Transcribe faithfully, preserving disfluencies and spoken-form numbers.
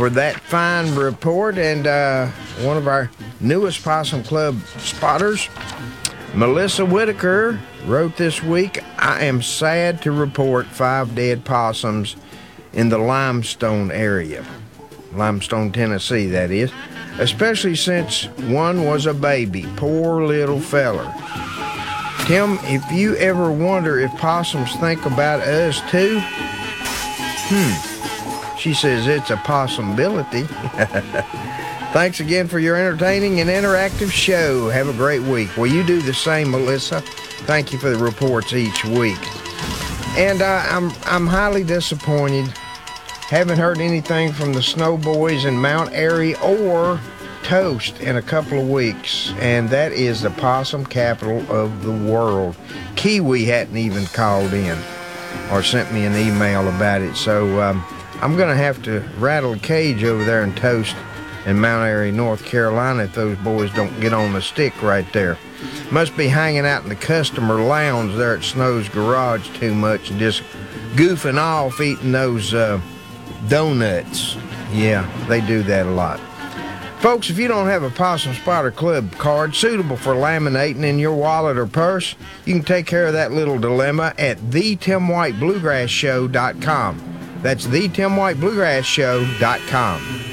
for that fine report. And uh, one of our newest Possum Club spotters, Melissa Whitaker, wrote this week, I am sad to report five dead possums in the Limestone area. Limestone, Tennessee, that is. Especially since one was a baby. Poor little feller. Tim, if you ever wonder if possums think about us too, hmm, she says it's a possibility. Thanks again for your entertaining and interactive show. Have a great week. Well, you do the same, Melissa. Thank you for the reports each week. And uh, I'm I'm highly disappointed. Haven't heard anything from the Snow Boys in Mount Airy or Toast in a couple of weeks, and that is the possum capital of the world. Kiwi hadn't even called in or sent me an email about it, so um, I'm going to have to rattle a cage over there in Toast in Mount Airy, North Carolina, if those boys don't get on the stick right there. Must be hanging out in the customer lounge there at Snow's Garage too much and just goofing off eating those uh, donuts. Yeah, they do that a lot. Folks, if you don't have a Possum Spotter Club card suitable for laminating in your wallet or purse, you can take care of that little dilemma at the tim white bluegrass show dot com. That's the tim white bluegrass show dot com.